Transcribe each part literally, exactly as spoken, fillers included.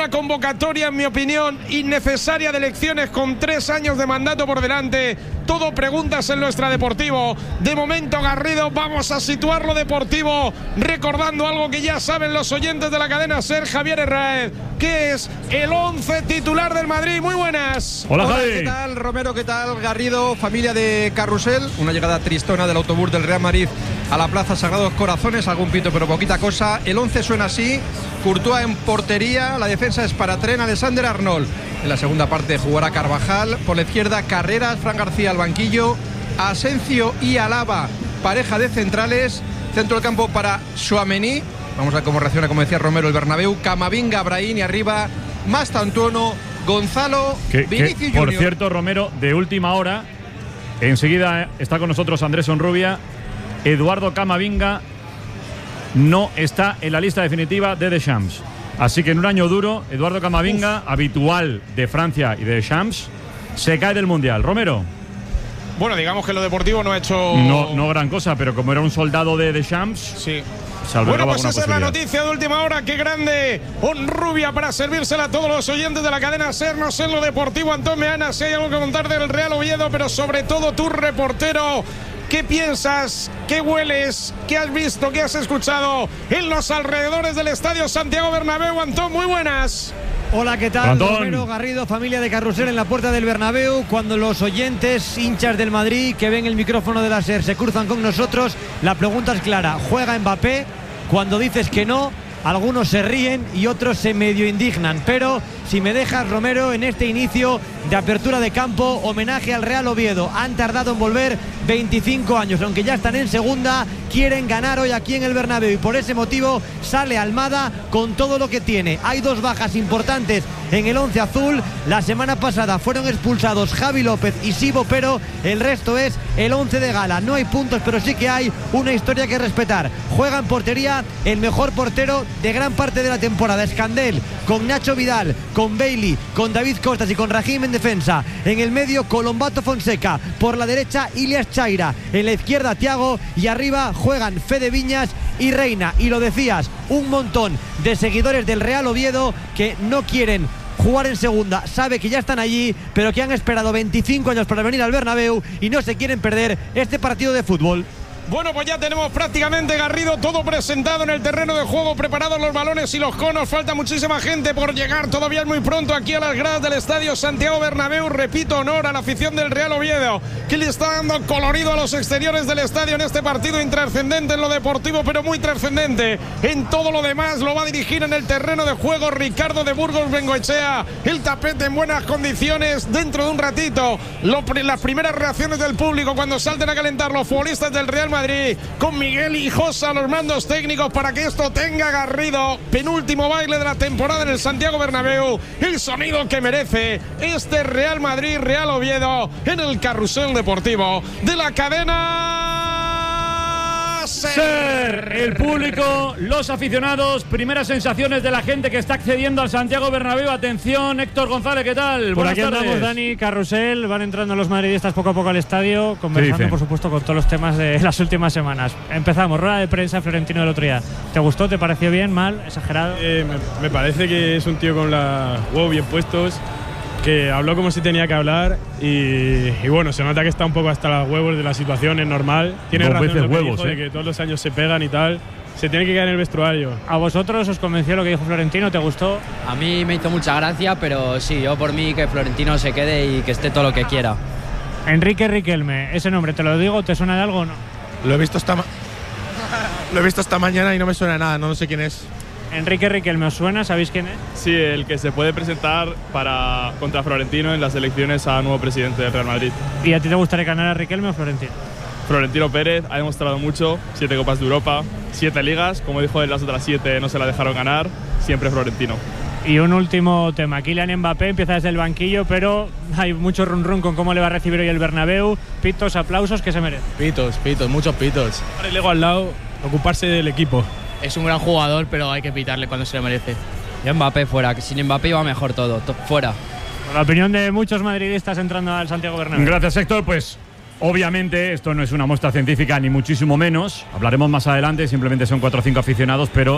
una convocatoria, en mi opinión, innecesaria de elecciones con tres años de mandato por delante. Todo preguntas en nuestra Deportivo. De momento, Garrido, vamos a situar lo deportivo recordando algo que ya saben los oyentes de la cadena SER, Javier Herráez, que es el once titular del Madrid. Muy buenas. Hola, Hola, Javi. ¿qué tal, Romero? ¿Qué tal, Garrido? Familia de Carrusel. Una llegada tristona del autobús del Real Madrid a la Plaza Sagrados Corazones. Algún pito, pero poquita cosa. El once suena así. Courtois en portería. La defensa es para Trent Alexander-Arnold. En la segunda parte jugará Carvajal. Por la izquierda, Carreras, Fran García al banquillo. Asencio y Alaba, pareja de centrales. Centro del campo para Tchouaméni. Vamos a ver cómo reacciona, como decía Romero, el Bernabéu. Camavinga, Brahim, y arriba Mastantuono, Gonzalo, que, Vinicius que, por Junior. cierto, Romero, de última hora, enseguida está con nosotros Andrés Onrubia. Eduardo Camavinga no está en la lista definitiva de Deschamps. Así que en un año duro, Eduardo Camavinga, Uf. habitual de Francia y de Deschamps, se cae del Mundial. Romero. Bueno, digamos que lo deportivo no ha hecho… No, no gran cosa, pero como era un soldado de Deschamps… Sí. Bueno, pues esa es la noticia de última hora. Qué grande Onrubia para servírsela a todos los oyentes de la cadena SER. No sé en lo deportivo, Antón Meana, si hay algo que contar del Real Oviedo, pero sobre todo tú, reportero, ¿qué piensas? ¿Qué hueles? ¿Qué has visto? ¿Qué has escuchado en los alrededores del Estadio Santiago Bernabéu? Antón, muy buenas. Hola, ¿qué tal? Romero, Garrido, familia de Carrusel en la puerta del Bernabéu. Cuando los oyentes, hinchas del Madrid, que ven el micrófono de la SER, se cruzan con nosotros, la pregunta es clara. ¿Juega Mbappé? Cuando dices que no, algunos se ríen y otros se medio indignan. Pero si me dejas, Romero, en este inicio de apertura de campo, homenaje al Real Oviedo. Han tardado en volver veinticinco años, aunque ya están en segunda, quieren ganar hoy aquí en el Bernabéu y por ese motivo sale Almada con todo lo que tiene. Hay dos bajas importantes en el once azul. La semana pasada fueron expulsados Javi López y Sibo, pero el resto es el once de gala. No hay puntos, pero sí que hay una historia que respetar. Juega en portería el mejor portero de gran parte de la temporada, Escandel, con Nacho Vidal, con Bailey, con David Costas y con Raheem en defensa. En el medio, Colombato Fonseca. Por la derecha, Ilias Chaira. En la izquierda, Thiago. Y arriba juegan Fede Viñas y Reina. Y lo decías, un montón de seguidores del Real Oviedo que no quieren jugar en segunda, sabe que ya están allí, pero que han esperado veinticinco años para venir al Bernabéu y no se quieren perder este partido de fútbol. Bueno, pues ya tenemos prácticamente, Garrido, todo presentado en el terreno de juego, preparados los balones y los conos. Falta muchísima gente por llegar, todavía es muy pronto aquí a las gradas del Estadio Santiago Bernabéu. Repito, honor a la afición del Real Oviedo, que le está dando colorido a los exteriores del estadio en este partido intrascendente en lo deportivo, pero muy trascendente en todo lo demás. Lo va a dirigir en el terreno de juego Ricardo de Burgos Bengoechea. El tapete en buenas condiciones. Dentro de un ratito, lo, las primeras reacciones del público cuando salten a calentar los futbolistas del Real Madrid, con Miguel Hijosa a los mandos técnicos para que esto tenga, Garrido, penúltimo baile de la temporada en el Santiago Bernabéu, el sonido que merece este Real Madrid, Real Oviedo en el carrusel deportivo de la cadena SER. El público, los aficionados, primeras sensaciones de la gente que está accediendo al Santiago Bernabéu. Atención, Héctor González, ¿qué tal? Por Buenas aquí tardes. andamos, Dani, Carrusel, van entrando los madridistas poco a poco al estadio, conversando por supuesto con todos los temas de las últimas semanas. Empezamos, rueda de prensa Florentino del otro día. ¿Te gustó? ¿Te pareció bien? ¿Mal? ¿Exagerado? Eh, me, me parece que es un tío con los huevos bien puestos, que habló como si tenía que hablar y, y bueno, se nota que está un poco hasta los huevos de la situación, es normal. Tiene Dos razón veces lo que huevos, dijo, ¿eh? de que todos los años se pegan y tal. Se tiene que quedar en el vestuario. ¿A vosotros os convenció lo que dijo Florentino? ¿Te gustó? A mí me hizo mucha gracia, pero sí, yo por mí que Florentino se quede y que esté todo lo que quiera. Enrique Riquelme, ese nombre, ¿te lo digo? ¿Te suena de algo o no? Lo he visto esta, ma lo he visto esta mañana y no me suena nada, no, no sé quién es. Enrique Riquelme, ¿os suena? ¿Sabéis quién es? Sí, el que se puede presentar para contra Florentino en las elecciones a nuevo presidente del Real Madrid. ¿Y a ti te gustaría ganar a Riquelme o Florentino? Florentino Pérez ha demostrado mucho, siete Copas de Europa, siete ligas, como dijo, en las otras siete no se la dejaron ganar, siempre Florentino. Y un último tema, Kylian Mbappé empieza desde el banquillo, pero hay mucho run run con cómo le va a recibir hoy el Bernabéu. Pitos, aplausos, que se merece. Pitos, pitos, muchos pitos. El ego al lado, ocuparse del equipo. Es un gran jugador, pero hay que pitarle cuando se lo merece. Y Mbappé fuera, que sin Mbappé iba mejor todo, to fuera. Por la opinión de muchos madridistas entrando al Santiago Bernabéu. Gracias, Héctor. Pues obviamente esto no es una muestra científica ni muchísimo menos. Hablaremos más adelante, simplemente son cuatro o cinco aficionados, pero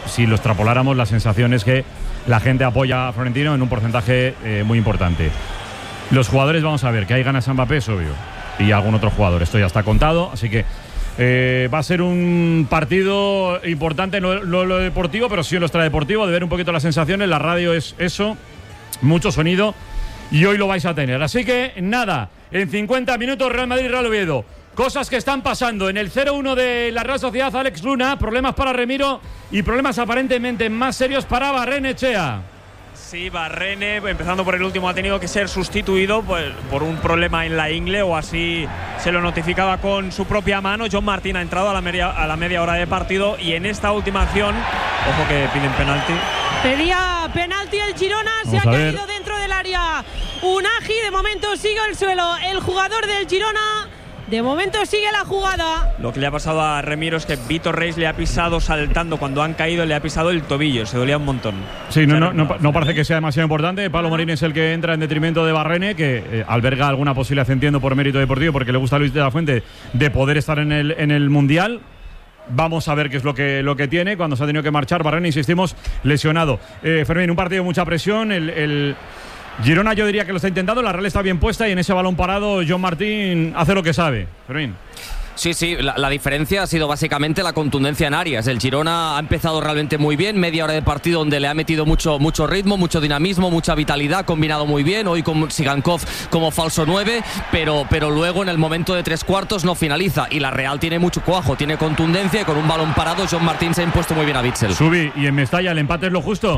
si lo extrapoláramos, la sensación es que la gente apoya a Florentino en un porcentaje eh, muy importante. Los jugadores, vamos a ver, que hay ganas a Mbappé, es obvio, y algún otro jugador, esto ya está contado, así que eh, va a ser un partido importante en lo, lo, lo deportivo, pero sí en lo extradeportivo, de ver un poquito las sensaciones. La radio es eso, mucho sonido, y hoy lo vais a tener. Así que nada, en cincuenta minutos Real Madrid, Real Oviedo. Cosas que están pasando en el cero uno de la Real Sociedad, Alex Luna, problemas para Remiro y problemas aparentemente más serios para Barrenechea. Sí, Barrene, empezando por el último, ha tenido que ser sustituido pues, por un problema en la ingle, o así se lo notificaba con su propia mano. John Martín ha entrado a la media, a la media hora de partido, y en esta última acción, ojo que piden penalti. Pedía penalti el Girona, se ha caído dentro del área. Unagi, de momento sigue el suelo el jugador del Girona. De momento sigue la jugada. Lo que le ha pasado a Remiro es que Vitor Reis le ha pisado saltando cuando han caído, le ha pisado el tobillo, se dolía un montón. Sí, no, no, no, no parece que sea demasiado importante. Pablo Marín es el que entra en detrimento de Barrene, que eh, alberga alguna posibilidad, entiendo, por mérito deportivo, porque le gusta a Luis de la Fuente, de poder estar en el, en el Mundial. Vamos a ver qué es lo que, lo que tiene cuando se ha tenido que marchar. Barrene, insistimos, lesionado. Eh, Fermín, un partido de mucha presión. El... el Girona yo diría que lo está intentando, la Real está bien puesta y en ese balón parado John Martín hace lo que sabe. Fermín. Sí, sí, la, la diferencia ha sido básicamente la contundencia en áreas. El Girona ha empezado realmente muy bien, media hora de partido donde le ha metido mucho, mucho ritmo, mucho dinamismo, mucha vitalidad, combinado muy bien, hoy con Sigankov como falso nueve, pero, pero luego en el momento de tres cuartos no finaliza, y la Real tiene mucho cuajo, tiene contundencia, y con un balón parado John Martín se ha impuesto muy bien a Witsel. Subi, ¿y en Mestalla el empate es lo justo?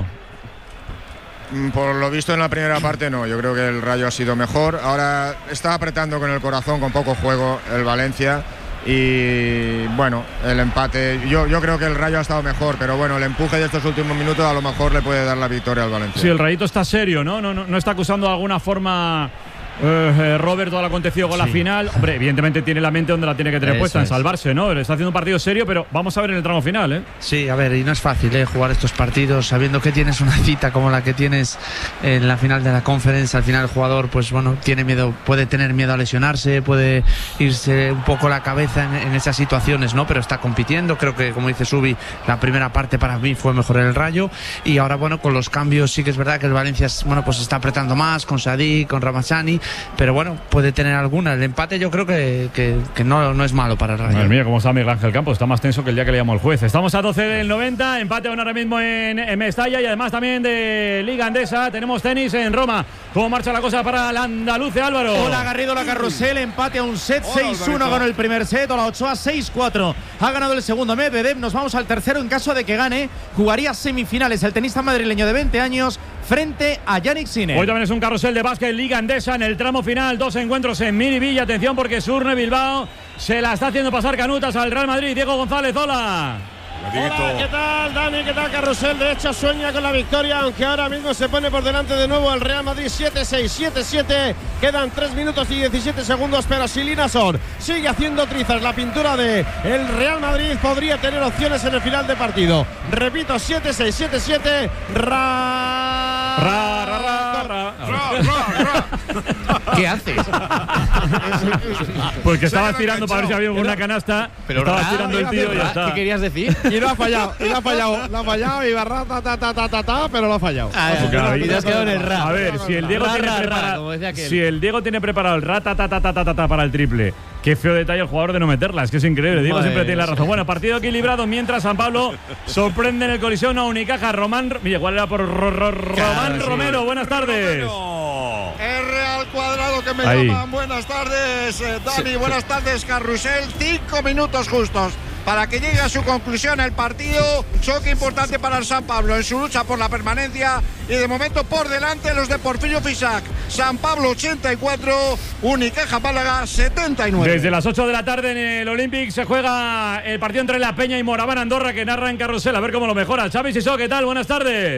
Por lo visto en la primera parte no, yo creo que el Rayo ha sido mejor. Ahora está apretando con el corazón, con poco juego el Valencia, y bueno, el empate, yo, yo creo que el Rayo ha estado mejor, pero bueno, el empuje de estos últimos minutos a lo mejor le puede dar la victoria al Valencia. Sí, el Rayito está serio, ¿no? No, no, no está acusando de alguna forma eh, Robert todo lo acontecido con sí. la final. Hombre, evidentemente tiene la mente donde la tiene que tener Eso puesta, es. en salvarse, ¿no? Está haciendo un partido serio, pero vamos a ver en el tramo final, ¿eh? Sí, a ver, y no es fácil, ¿eh? Jugar estos partidos sabiendo que tienes una cita como la que tienes en la final de la Conference. Al final el jugador, pues bueno, tiene miedo, puede tener miedo a lesionarse, puede irse un poco la cabeza en, en esas situaciones, ¿no? Pero está compitiendo. Creo que, como dice Subi, la primera parte para mí fue mejor el Rayo, y ahora, bueno, con los cambios sí que es verdad que el Valencia, bueno, pues está apretando más con Sadik, con Ramazani, pero bueno, puede tener alguna. El empate yo creo que, que, que no, no es malo para el Rayo. Madre mía, cómo está Miguel Ángel Campos, está más tenso que el día que le llamó el juez. Estamos a doce del noventa, empate ahora mismo en, en Mestalla, y además también de Liga Andesa. Tenemos tenis en Roma. ¿Cómo marcha la cosa para el andaluce, Álvaro? Hola, Garrido, la Carrusel, empate a un set, seis uno ganó el primer set. Hola, Ochoa, seis cuatro ha ganado el segundo. Medvedev, nos vamos al tercero. En caso de que gane, jugaría semifinales el tenista madrileño de veinte años frente a Yannick Sinner. Hoy también es un carrusel de básquet, Liga Andesa, en el tramo final. Dos encuentros en Miribilla. Atención, porque Surne Bilbao se la está haciendo pasar canutas al Real Madrid. Diego González, hola. Hola, ¿qué tal, Dani? ¿Qué tal, Carrusel? De hecho, sueña con la victoria, aunque ahora mismo se pone por delante de nuevo el Real Madrid. Siete seis, siete siete. Quedan tres minutos y diecisiete segundos, pero si Linasor sigue haciendo trizas la pintura de el Real Madrid, podría tener opciones en el final de partido. Repito, siete seis, siete siete. Ra... Ra, ra, ra, ra. ¿Qué haces? Pues que estaba tirando para ver si había una canasta. Pero estaba ra, tirando el tío y ya está. ¿Qué querías decir? Y lo ha fallado, y lo ha fallado, lo ha fallado, y va ra, ta, ta, ta, ta, ta, ta, pero lo ha fallado. Ah, ya, y te has quedado en el ra. A ver, si el Diego ra, tiene ra, preparado, ra, si el Diego tiene preparado el ra, ta, ta, ta, ta, ta, ta, ta, para el triple. Qué feo detalle el jugador de no meterla, es que es increíble. Diego siempre tiene la razón. Bueno, partido equilibrado mientras San Pablo sorprende en el colisión a Unicaja. Román, mira, igual era por Ro, Ro, Román Romero. Buenas tardes. R al cuadrado que me Ahí. llaman. Buenas tardes, eh, Dani. Buenas tardes, Carrusel. Cinco minutos justos para que llegue a su conclusión el partido. Choque importante para el San Pablo en su lucha por la permanencia, y de momento por delante los de Porfirio Fisac. San Pablo ochenta y cuatro, Unicaja Málaga setenta y nueve. Desde las ocho de la tarde en el Olympic se juega el partido entre La Peña y Moraván Andorra, que narra en Carrusel. A ver cómo lo mejora. Xavi Sisó, ¿qué tal? Buenas tardes.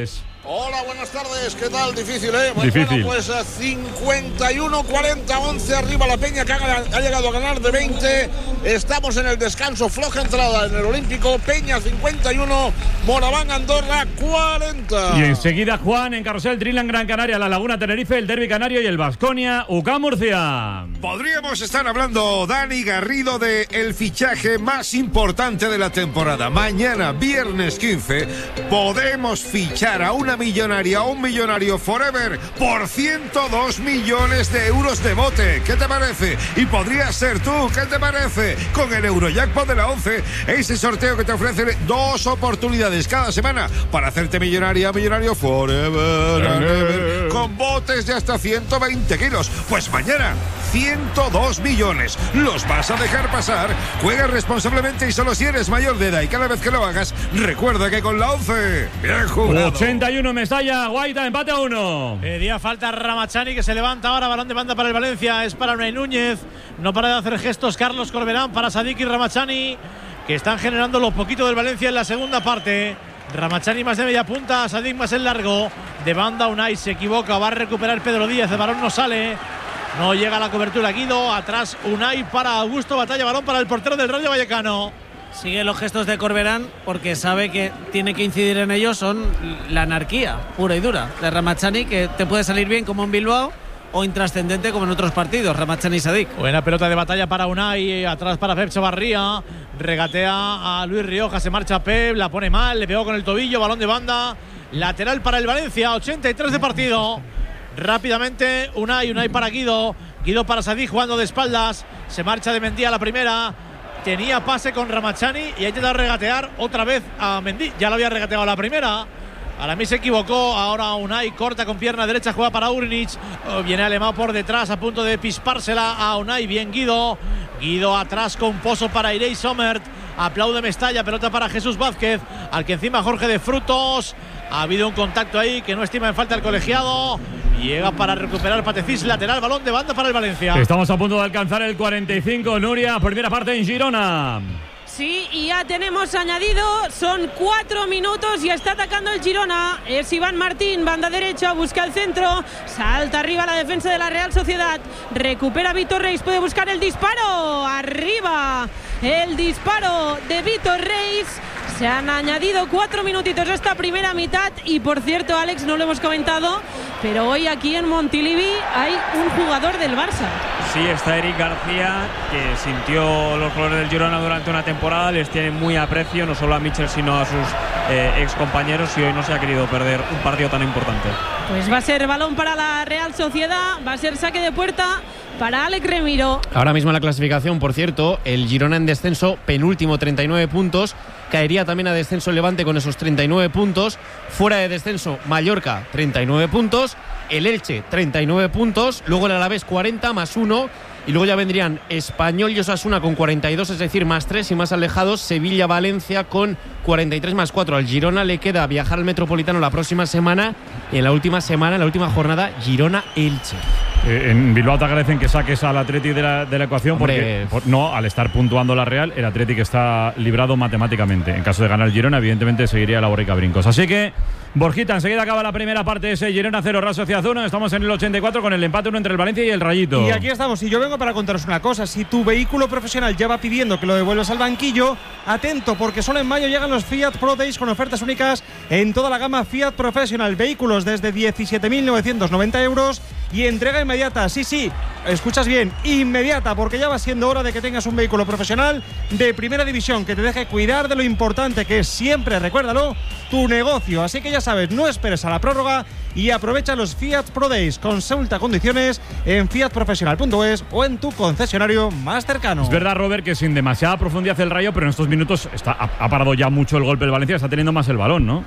Hola, buenas tardes. ¿Qué tal? Difícil, ¿eh? Bueno, Difícil. pues cincuenta y uno cuarenta once arriba la Peña, que ha, ha llegado a ganar de veinte. Estamos en el descanso, floja entrada en el Olímpico. Peña cincuenta y uno, Moraván Andorra cuarenta. Y enseguida, Juan, en Carrusel, Dreamland Gran Canaria, La Laguna Tenerife, el Derby Canario y el Baskonia U K Murcia. Podríamos estar hablando, Dani Garrido, de el fichaje más importante de la temporada. Mañana, viernes quince, podemos fichar a una millonaria, un millonario forever, por ciento dos millones de euros de bote. ¿Qué te parece? Y podrías ser tú, ¿qué te parece? Con el Eurojackpot de la once, ese sorteo que te ofrece dos oportunidades cada semana para hacerte millonaria, millonario forever, and ever, con botes de hasta ciento veinte kilos. Pues mañana, ciento dos millones. ¿Los vas a dejar pasar? Juega responsablemente y solo si eres mayor de edad. Y cada vez que lo hagas, recuerda que con la once, bien jugado. ochenta y uno Mestalla, Guaita, empate a uno. Pedía falta Ramachani, que se levanta ahora, balón de banda para el Valencia, es para Unai Núñez. No para de hacer gestos Carlos Corberán para Sadik y Ramachani, que están generando lo poquito del Valencia en la segunda parte. Ramachani más de media punta, Sadik más el largo. De banda Unai se equivoca, va a recuperar Pedro Díaz, el balón no sale. No llega a la cobertura Guido, atrás Unai para Augusto, batalla, balón para el portero del Rayo Vallecano. Sigue los gestos de Corberán porque sabe que tiene que incidir en ellos, son la anarquía pura y dura de Ramachani, que te puede salir bien como en Bilbao o intrascendente como en otros partidos. Ramachani y Sadik. Buena pelota de batalla para Unai, atrás para Pep Chavarría, regatea a Luis Rioja, se marcha Pep, la pone mal, le pegó con el tobillo, balón de banda, lateral para el Valencia, ochenta y tres de partido. Rápidamente Unai, Unai para Guido, Guido para Sadik jugando de espaldas, se marcha de Mendy a la primera. Tenía pase con Ramachani y ha intentado regatear otra vez a Mendy. Ya lo había regateado a la primera. A mí se equivocó. Ahora Unai corta con pierna derecha, juega para Urnic. Oh, viene Alemão por detrás, a punto de pispársela a Unai. Bien Guido. Guido atrás con Pozo para Irei Sommert. Aplaude Mestalla, pelota para Jesús Vázquez, al que encima Jorge de Frutos. Ha habido un contacto ahí que no estima en falta el colegiado. Llega para recuperar Patecís, lateral, balón de banda para el Valencia. Estamos a punto de alcanzar el cuarenta y cinco, Nuria, primera parte en Girona. Sí, y ya tenemos añadido, son cuatro minutos y está atacando el Girona. Es Iván Martín, banda derecha, busca el centro, salta arriba la defensa de la Real Sociedad, recupera Víctor Reis, puede buscar el disparo, arriba el disparo de Víctor Reis. Se han añadido cuatro minutitos a esta primera mitad y, por cierto, Alex, no lo hemos comentado, pero hoy aquí en Montilivi hay un jugador del Barça. Sí, está Eric García, que sintió los colores del Girona durante una temporada, les tiene muy aprecio, no solo a Michel, sino a sus eh, ex compañeros, y hoy no se ha querido perder un partido tan importante. Pues va a ser balón para la Real Sociedad, va a ser saque de puerta para Alex Remiro. Ahora mismo en la clasificación, por cierto, el Girona en descenso, penúltimo, treinta y nueve puntos. Caería también a descenso el Levante con esos treinta y nueve puntos. Fuera de descenso, Mallorca, treinta y nueve puntos. El Elche, treinta y nueve puntos. Luego el Alavés, cuarenta más uno. Y luego ya vendrían Español y Osasuna con cuarenta y dos, es decir, más tres, y más alejados Sevilla-Valencia con cuarenta y tres más cuatro. Al Girona le queda viajar al Metropolitano la próxima semana, y en la última semana, en la última jornada, Girona-Elche. Eh, en Bilbao te agradecen que saques al Athletic de la, de la ecuación. Hombre, porque por, no, al estar puntuando la Real, el Athletic está librado matemáticamente. En caso de ganar el Girona, evidentemente seguiría la borrica brincos. Así que, Borjita, enseguida acaba la primera parte de ese Girona cero, Real Sociedad uno. Estamos en el ochenta y cuatro con el empate uno entre el Valencia y el Rayito. Y aquí estamos, y yo vengo para contaros una cosa. Si tu vehículo profesional ya va pidiendo que lo devuelvas al banquillo, atento, porque solo en mayo llegan los Fiat Pro Days con ofertas únicas en toda la gama Fiat Professional. Vehículos desde diecisiete mil novecientos noventa euros y entrega inmediata. Sí, sí, escuchas bien, inmediata, porque ya va siendo hora de que tengas un vehículo profesional de primera división que te deje cuidar de lo importante que es siempre, recuérdalo, tu negocio. Así que ya sabes, no esperes a la prórroga y aprovecha los Fiat Pro Days. Consulta condiciones en fiat profesional punto es o en tu concesionario más cercano. Es verdad, Robert, que sin demasiada profundidad el Rayo, pero en estos minutos está, ha, ha parado ya mucho el golpe del Valencia, está teniendo más el balón, ¿no?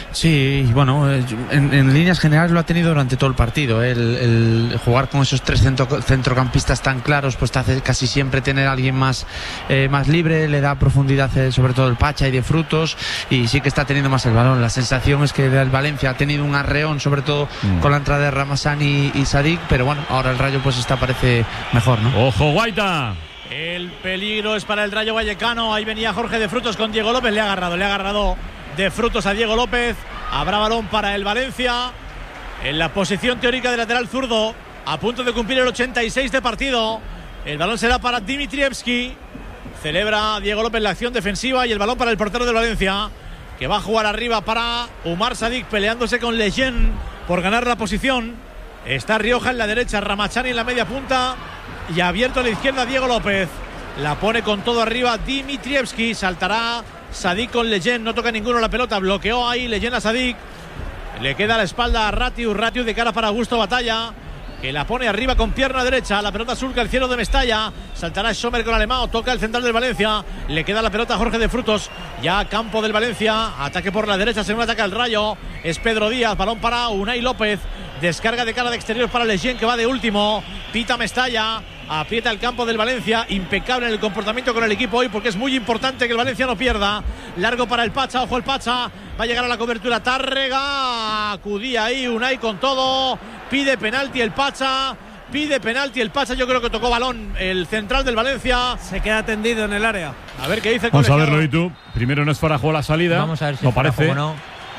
Sí, bueno, en, en líneas generales lo ha tenido durante todo el partido. El, el jugar con esos tres centro, centrocampistas tan claros, pues te hace casi siempre tener a alguien más, eh, más libre, le da profundidad, eh, sobre todo el Pacha y de Frutos, y sí que está teniendo más el balón. La sensación es que el Valencia ha tenido un arreón, sobre todo mm. con la entrada de Ramazani y, y Sadik, pero bueno, ahora el Rayo pues está, parece mejor, ¿no? ¡Ojo, Guaita! El peligro es para el Rayo Vallecano. Ahí venía Jorge de Frutos con Diego López, le ha agarrado, le ha agarrado de Frutos a Diego López. Habrá balón para el Valencia en la posición teórica de lateral zurdo, a punto de cumplir el ochenta y seis de partido. El balón será para Dimitrievski. Celebra Diego López la acción defensiva y el balón para el portero del Valencia, que va a jugar arriba para Umar Sadik, peleándose con Lejeune por ganar la posición. Está Rioja en la derecha, Ramachani en la media punta y abierto a la izquierda Diego López. La pone con todo arriba Dimitrievski. Saltará Sadik con Lejeune, no toca ninguno la pelota, bloqueó ahí Lejeune a Sadik. Le queda a la espalda a Ratiu, Ratiu de cara para Augusto Batalla, que la pone arriba con pierna derecha. La pelota surca el cielo de Mestalla. Saltará Sommer con Alemão. Toca el central del Valencia. Le queda la pelota a Jorge de Frutos. Ya campo del Valencia. Ataque por la derecha. Según ataca el Rayo. Es Pedro Díaz. Balón para Unai López. Descarga de cara de exterior para Lejeune, que va de último. Pita Mestalla. Aprieta el campo del Valencia. Impecable en el comportamiento con el equipo hoy, porque es muy importante que el Valencia no pierda. Largo para el Pacha. Ojo el Pacha. Va a llegar a la cobertura Tárrega. Acudía ahí Unai con todo. Pide penalti el Pacha. Pide penalti el Pacha. Yo creo que tocó balón el central del Valencia. Se queda tendido en el área. A ver qué dice el Vamos colegiado. a verlo, y tú. Primero no es para jugar la salida. Vamos a ver si no es para parece. juego o no.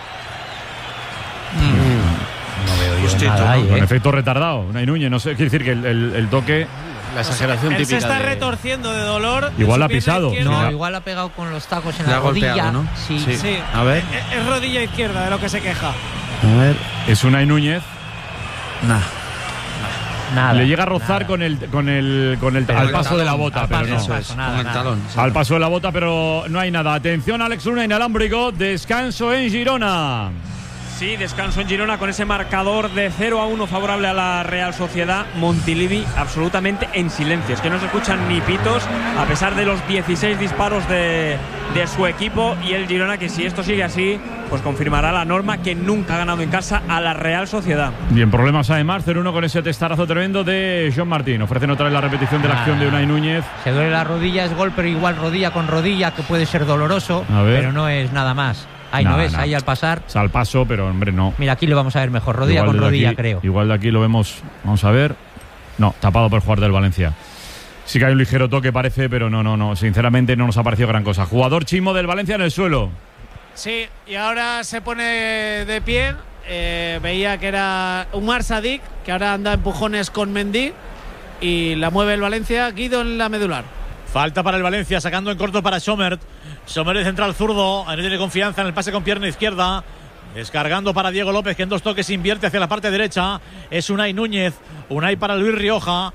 Mm. No veo yo Justito, nada ahí, con ¿eh? efecto retardado. Unai Núñez, no sé, quiere decir que el, el, el toque. La exageración Él típica. se está de... retorciendo de dolor. Igual de ha su pierna pisado. izquierda. No, Mira. igual ha pegado con los tacos en Le la ha rodilla. golpeado, ¿no? Sí. Sí. Sí. A ver. Es, es rodilla izquierda de lo que se queja. A ver. Es Unai Núñez. Nah. Nada. Le llega a rozar nada. con el con el con el Pero al el paso talón, de la bota, al pero paso, no. al paso, nada, Con el nada. talón. sí. Al paso de la bota, pero no hay nada. Atención, Alex Luna, inalámbrico. Descanso en Girona. Sí, descanso en Girona con ese marcador de cero a uno favorable a la Real Sociedad. Montilivi absolutamente en silencio. Es que no se escuchan ni pitos a pesar de los dieciséis disparos de, de su equipo. Y el Girona, que si esto sigue así, pues confirmará la norma, que nunca ha ganado en casa a la Real Sociedad. Bien, problemas además. cero uno con ese testarazo tremendo de Joan Martín. Ofrecen otra vez la repetición de la Nada. acción de Unai Núñez. Se duele la rodilla, es gol, pero igual rodilla con rodilla, que puede ser doloroso, A ver. pero no es nada más. Ahí no Nah, ves, nah. ahí al pasar. O sea, al paso, pero hombre, no. Mira, aquí lo vamos a ver mejor, rodilla Igual con desde rodilla, aquí- creo. Igual de aquí lo vemos. Vamos a ver. No, tapado por el jugador del Valencia. Sí que hay un ligero toque, parece, pero no, no, no. Sinceramente no nos ha parecido gran cosa. Jugador chimo del Valencia en el suelo. Sí, y ahora se pone de pie. Eh, veía que era Umar Sadik, que ahora anda a empujones con Mendy. Y la mueve el Valencia, Guido en la medular. Falta para el Valencia, sacando en corto para Sommer. Sommer de central zurdo, no tiene confianza en el pase con pierna izquierda. Descargando para Diego López, que en dos toques invierte hacia la parte derecha. Es Unai Núñez, Unai para Luis Rioja.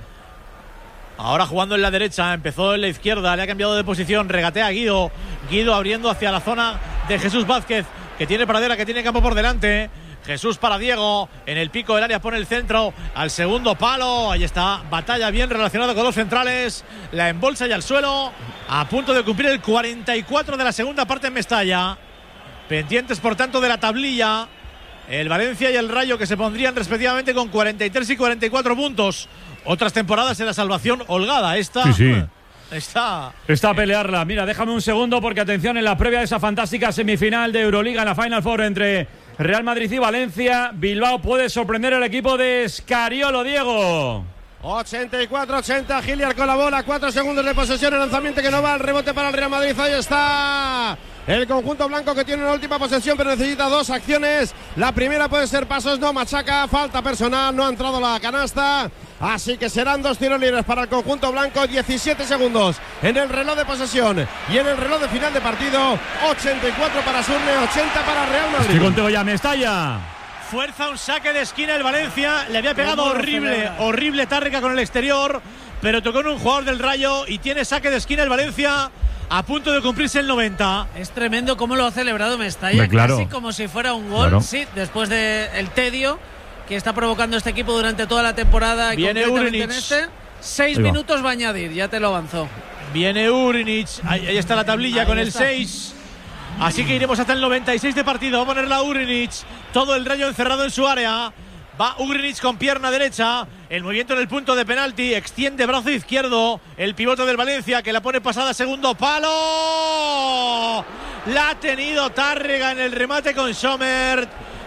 Ahora jugando en la derecha, empezó en la izquierda, le ha cambiado de posición, regatea a Guido. Guido abriendo hacia la zona de Jesús Vázquez, que tiene pradera, que tiene campo por delante. Jesús para Diego, en el pico del área pone el centro al segundo palo. Ahí está, Batalla bien relacionado con los centrales. La embolsa y al suelo, a punto de cumplir el cuarenta y cuatro de la segunda parte en Mestalla. Pendientes por tanto de la tablilla el Valencia y el Rayo, que se pondrían respectivamente con cuarenta y tres y cuarenta y cuatro puntos. Otras temporadas en la salvación holgada. Esta Sí, sí. está Está a pelearla. Mira, déjame un segundo porque atención en la previa de esa fantástica semifinal de Euroliga en la Final Four entre Real Madrid y Valencia. Bilbao puede sorprender al equipo de Scariolo, Diego. ochenta y cuatro ochenta, Giliar con la bola, cuatro segundos de posesión, el lanzamiento que no va, el rebote para el Real Madrid, ahí está el conjunto blanco, que tiene una última posesión pero necesita dos acciones. La primera puede ser pasos, no machaca, falta personal, no ha entrado la canasta, así que serán dos tiros libres para el conjunto blanco. Diecisiete segundos en el reloj de posesión y en el reloj de final de partido. Ochenta y cuatro para Surne, ochenta para Real Madrid. Estoy contigo ya, Mestalla. fuerza un saque de esquina el Valencia. Le había pegado ¿Cómo lo horrible, celebra? horrible Tárrega con el exterior, pero tocó en un jugador del Rayo y tiene saque de esquina el Valencia, a punto de cumplirse el noventa. Es tremendo cómo lo ha celebrado Mestalla, Hombre, claro. casi como si fuera un gol. Claro. Sí, después del tedio que está provocando este equipo durante toda la temporada. Y Viene concretamente en Urinic. este. Seis Ahí va. minutos va a añadir, ya te lo avanzó. Viene Urinic, ahí, ahí está la tablilla Ahí con el está. seis. Así que iremos hasta el noventa y seis de partido. Va a ponerla Urinic, todo el Rayo encerrado en su área. Va Urinic con pierna derecha, el movimiento en el punto de penalti, extiende brazo izquierdo, el pivote del Valencia, que la pone pasada, segundo palo. La ha tenido Tárrega en el remate con Sommer.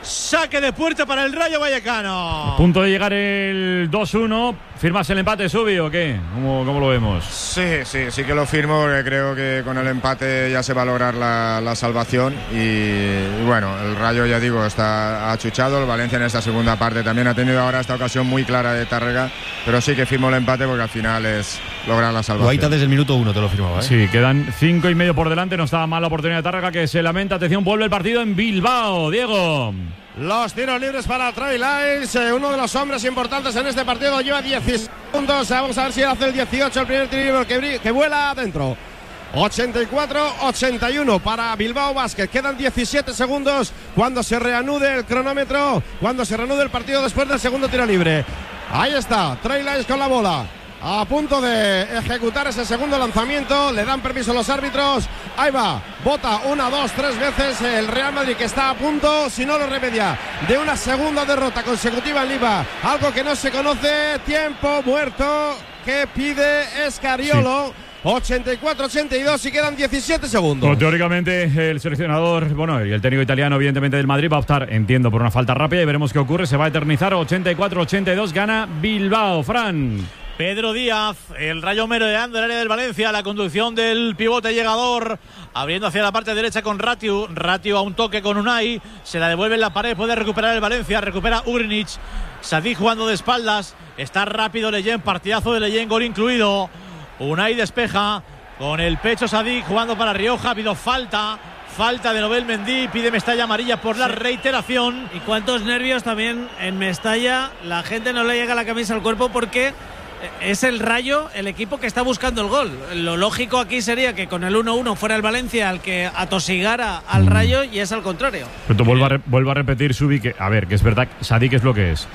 Saque de puerta para el Rayo Vallecano. A punto de llegar el dos uno. ¿Firmas el empate, Subi, o qué? ¿Cómo, cómo lo vemos? Sí, sí, sí que lo firmo, porque creo que con el empate ya se va a lograr la, la salvación. Y, y bueno, el Rayo, ya digo, está achuchado. El Valencia en esta segunda parte también ha tenido ahora esta ocasión muy clara de Tárrega. Pero sí que firmo el empate porque al final es lograr la salvación. Guaita desde el minuto uno te lo firmaba, ¿eh? Sí, quedan cinco y medio por delante. No estaba mal la oportunidad de Tárrega, que se lamenta. Atención, vuelve el partido en Bilbao. Diego. Los tiros libres para Trey Lyles, eh, uno de los hombres importantes en este partido, lleva dieciséis puntos. Vamos a ver si hace el dieciocho, el primer tiro libre que, que vuela adentro. ochenta y cuatro ochenta y uno para Bilbao Basket. Quedan diecisiete segundos cuando se reanude el cronómetro, cuando se reanude el partido después del segundo tiro libre. Ahí está, Trey Lyles con la bola, a punto de ejecutar ese segundo lanzamiento. Le dan permiso los árbitros. Ahí va, bota una, dos, tres veces el Real Madrid, que está a punto, si no lo remedia, de una segunda derrota consecutiva en Liga. Algo que no se conoce. Tiempo muerto que pide Escariolo. Sí. ochenta y cuatro ochenta y dos y quedan diecisiete segundos. Bueno, teóricamente el seleccionador, bueno, y el técnico italiano evidentemente del Madrid va a optar, entiendo, por una falta rápida y veremos qué ocurre. Se va a eternizar. ochenta y cuatro ochenta y dos, gana Bilbao. Fran. Pedro Díaz, el Rayo merodeando el área del Valencia, la conducción del pivote llegador, abriendo hacia la parte derecha con Ratiu. Ratiu a un toque con Unai, se la devuelve en la pared, puede recuperar el Valencia, recupera Ugrinic. Sadik jugando de espaldas, está rápido Leyen, partidazo de Leyen, gol incluido. Unai despeja con el pecho Sadik, jugando para Rioja. Ha habido falta, falta de Nobel Mendy, pide Mestalla amarilla por la reiteración. Y cuántos nervios también en Mestalla, la gente no le llega la camisa al cuerpo porque es el Rayo el equipo que está buscando el gol. Lo lógico aquí sería que con el uno uno fuera el Valencia el que atosigara al Rayo, y es al contrario. Pero vuelvo a, re- vuelvo a repetir, Subi, que a ver, que es verdad, Sadik es lo que es.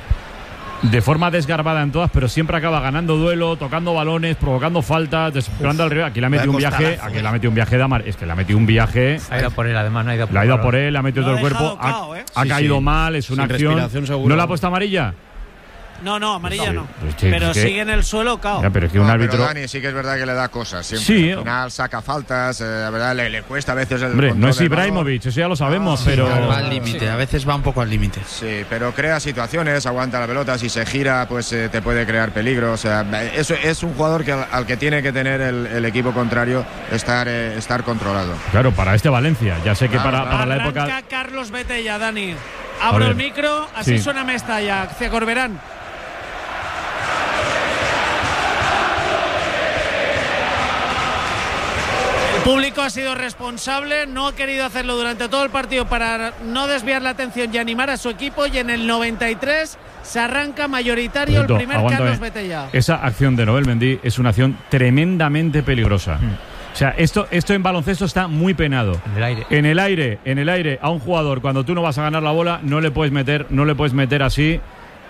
De forma desgarbada en todas, pero siempre acaba ganando duelo, tocando balones, provocando faltas, desesperando al rival. Aquí le ha metido un viaje, aquí le ha metido un viaje de Amar. Es que le ha metido un viaje. Ha ido por él, además, no ha ido por él. Le ha ido por él, le ha metido todo el cuerpo. Cao, ¿eh? Ha, ha sí, caído sí. mal, es una Sin acción. ¿No le ha puesto amarilla? No, no, amarilla no. Pues que, pero que, sigue en el suelo, cao. Ya, pero es que no, un árbitro. Pero Dani sí que es verdad que le da cosas siempre. Sí. Al final saca faltas, eh, la verdad le, le cuesta a veces el. Hombre, no es Ibrahimovic, eso ya lo sabemos, no, pero. Sí, va al límite, sí. A veces va un poco al límite. Sí, pero crea situaciones, aguanta la pelota, si se gira, pues eh, te puede crear peligro. O sea, eso es un jugador que al, al que tiene que tener el, el equipo contrario estar, eh, estar controlado. Claro, para este Valencia. Ya sé que claro, para, claro. para la Arranca época. Carlos Betella, Dani. Abro el micro, así sí. Suena Mestalla, hacia Corberán. El público ha sido responsable, no ha querido hacerlo durante todo el partido para no desviar la atención y animar a su equipo, y en el noventa y tres se arranca mayoritario Perfecto, el primer aguántame. Carlos Betella. Esa acción de Nobel Mendy es una acción tremendamente peligrosa. Mm. O sea, esto, esto en baloncesto está muy penado. En el aire. En el aire, en el aire, a un jugador cuando tú no vas a ganar la bola, no le puedes meter, no le puedes meter así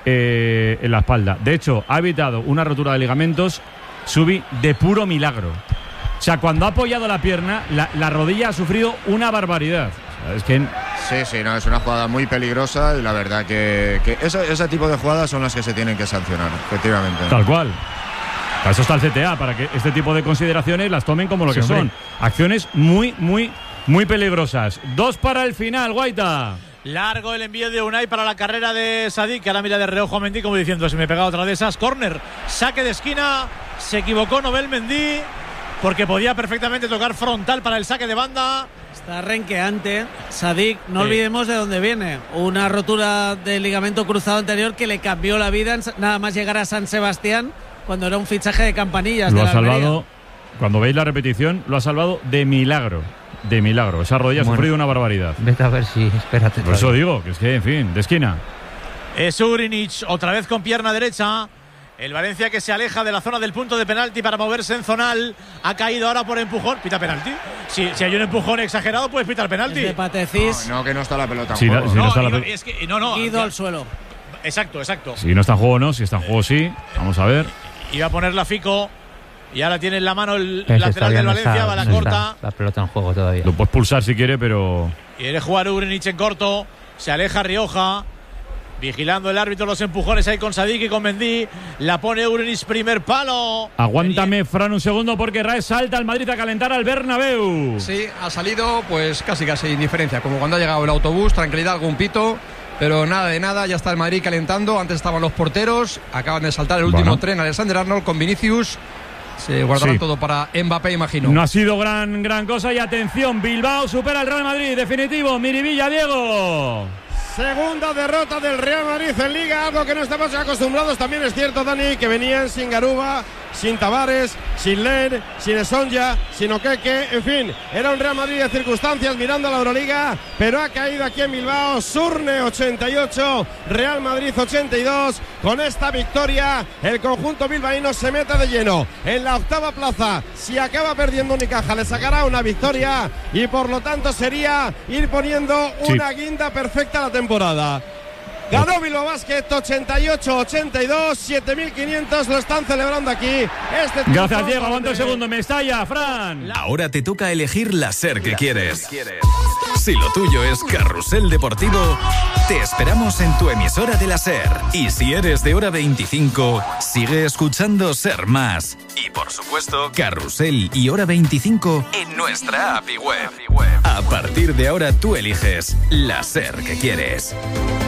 eh, en la espalda. De hecho, ha evitado una rotura de ligamentos, Subi, de puro milagro. O sea, cuando ha apoyado la pierna, la, la rodilla ha sufrido una barbaridad. O sea, es que... Sí, sí, no, es una jugada muy peligrosa y la verdad que, que ese, ese tipo de jugadas son las que se tienen que sancionar, efectivamente. Tal cual. Para eso está el C T A, para que este tipo de consideraciones las tomen como lo sí, que hombre. son. Acciones muy, muy, muy peligrosas. Dos para el final, Guaita. Largo el envío de Unai para la carrera de Sadik, que ahora mira de reojo a Mendy como diciendo, si me he pegado otra de esas. Córner, saque de esquina, se equivocó Nobel Mendy, porque podía perfectamente tocar frontal para el saque de banda. Está renqueante Sadik, no sí. olvidemos de dónde viene. Una rotura del ligamento cruzado anterior que le cambió la vida nada más llegar a San Sebastián, cuando era un fichaje de campanillas. Lo de ha salvado, cuando veis la repetición, lo ha salvado de milagro. De milagro. Esa rodilla bueno, ha sufrido una barbaridad. Vete a ver si, espérate. Por eso digo, que es que, en fin, de esquina. Es Ugrinic, otra vez con pierna derecha. El Valencia que se aleja de la zona del punto de penalti para moverse en zonal. Ha caído ahora por empujón. ¿Pita penalti? Si, si hay un empujón exagerado, puedes pitar penalti. De Patecís. No, no, que no está la pelota en si juego. No, si no, no, está no, la... es que, no, no. Guido al suelo. Exacto, exacto. Si no está en juego, no. Si está en juego, sí. Vamos a ver. Iba a poner la Fico. Y ahora tiene en la mano el Ese lateral del Valencia. Está, va la no corta. La pelota en juego todavía. Lo puedes pulsar si quiere, pero. Quiere jugar Ugrinic en corto. Se aleja Rioja. Vigilando el árbitro los empujones ahí con Sadik y con Mendy. La pone Ugrinic, primer palo. Aguántame, Fran, un segundo, porque Raes salta al Madrid a calentar al Bernabéu. Sí, ha salido pues casi casi indiferencia. Como cuando ha llegado el autobús, tranquilidad, algún pito. Pero nada de nada, ya está el Madrid calentando. Antes estaban los porteros, acaban de saltar el último Bueno. tren. Alexander Arnold con Vinicius. Se guardará Sí. todo para Mbappé, imagino. No ha sido gran, gran cosa. Y atención, Bilbao supera al Real Madrid. Definitivo, Miribilla, Diego. Segunda derrota del Real Madrid en Liga, algo que no estamos acostumbrados. También es cierto, Dani, que venían sin Garuba, sin Tavares, sin Len, sin Esonja, sin Okeke, en fin, era un Real Madrid de circunstancias mirando a la Euroliga, pero ha caído aquí en Bilbao. Surne ochenta y ocho, Real Madrid ochenta y dos. Con esta victoria, el conjunto bilbaíno se mete de lleno en la octava plaza. Si acaba perdiendo Unicaja, le sacará una victoria y por lo tanto sería ir poniendo Sí. una guinda perfecta a la temporada. Ganó Bilbao Basket ochenta y ocho ochenta y dos, siete mil quinientos lo están celebrando aquí. Este Gracias, triunfo Diego. Aguanta un de- segundo. Mestalla, Fran. Ahora te toca elegir la SER que quieres. Si lo tuyo es Carrusel Deportivo, te esperamos en tu emisora de la SER. Y si eres de Hora veinticinco, sigue escuchando SER Más. Y por supuesto, Carrusel y Hora veinticinco en nuestra app y web. A partir de ahora tú eliges la SER que quieres.